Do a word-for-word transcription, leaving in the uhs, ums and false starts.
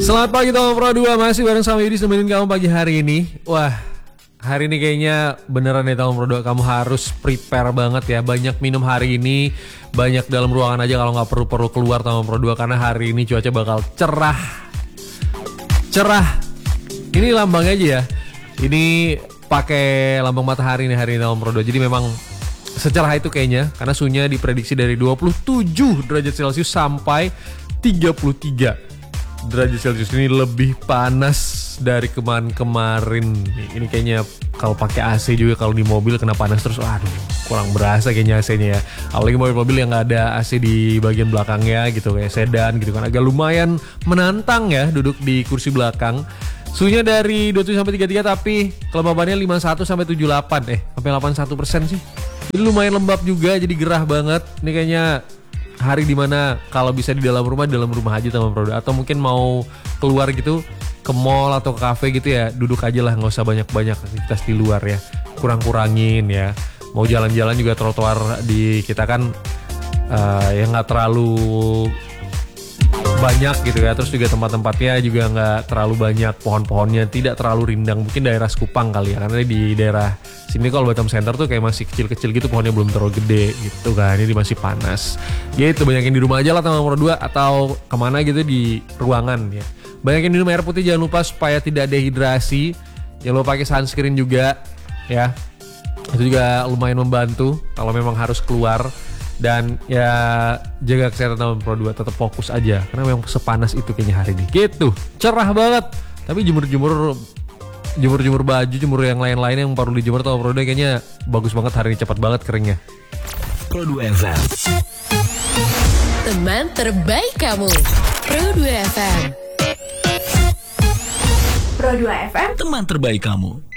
Selamat pagi Tom Pro dua, masih bareng sama Yudi nemenin kamu pagi hari ini. Wah, hari ini kayaknya beneran ya Tom Pro dua, kamu harus prepare banget ya. Banyak minum hari ini, banyak dalam ruangan aja kalau nggak perlu-perlu keluar Tom Pro dua, karena hari ini cuaca bakal cerah. Cerah. Ini lambangnya aja ya. Ini pakai lambang matahari nih hari ini Tom Pro dua. Jadi memang secerah itu kayaknya, karena suhunya diprediksi dari dua puluh tujuh derajat Celcius sampai tiga puluh tiga derajat Celcius. Ini lebih panas dari kemarin-kemarin. Ini kayaknya kalau pakai A C juga, kalau di mobil kena panas terus, aduh kurang berasa kayaknya A C-nya ya. Apalagi mobil-mobil yang nggak ada A C di bagian belakangnya gitu, kayak sedan gitu kan, agak lumayan menantang ya duduk di kursi belakang. Suhunya dari dua puluh tujuh sampai tiga puluh tiga, tapi kelembabannya lima puluh satu sampai tujuh puluh delapan, eh sampai delapan puluh satu persen sih. Jadi lumayan lembab juga, jadi gerah banget. Ini kayaknya hari dimana kalau bisa di dalam rumah, di dalam rumah aja teman produk. Atau mungkin mau keluar gitu ke mall atau ke kafe gitu ya, duduk aja lah, nggak usah banyak-banyak aktivitas di luar ya. Kurang-kurangin ya. Mau jalan-jalan juga trotoar di kita kan uh, yang nggak terlalu banyak gitu ya. Terus juga tempat-tempatnya juga nggak terlalu banyak, pohon-pohonnya tidak terlalu rindang. Mungkin daerah Sekupang kali ya, karena di daerah sini kalau Batam Center tuh kayak masih kecil-kecil gitu, pohonnya belum terlalu gede gitu kan. Ini masih panas gitu. Banyakin di rumah aja lah teman nomor dua, atau kemana gitu di ruangan ya. Banyakin minum air putih, jangan lupa supaya tidak dehidrasi. Jangan lupa pakai sunscreen juga ya, itu juga lumayan membantu kalau memang harus keluar. Dan ya jaga kesehatan teman Pro dua, tetap fokus aja karena memang sepanas itu kayaknya hari ini. Gitu, cerah banget. Tapi jemur-jemur jemur-jemur baju, jemur yang lain-lain yang perlu dijemur teman Pro dua kayaknya bagus banget hari ini, cepat banget keringnya. Pro dua F M, teman terbaik kamu. Pro dua F M. Pro dua F M, teman terbaik kamu.